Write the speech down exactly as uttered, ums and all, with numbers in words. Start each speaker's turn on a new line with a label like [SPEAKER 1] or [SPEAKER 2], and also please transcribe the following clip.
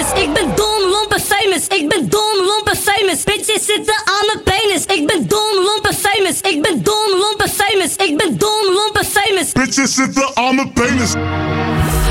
[SPEAKER 1] famous. Ik ben dom, lomp en famous. Ik ben dom, lomp en famous. Bitches zitten aan mijn penis. Ik ben dom, lomp en famous. Ik ben dom, lomp en famous. Ik ben dom, lomp en famous.
[SPEAKER 2] Bitches zitten aan mijn penis.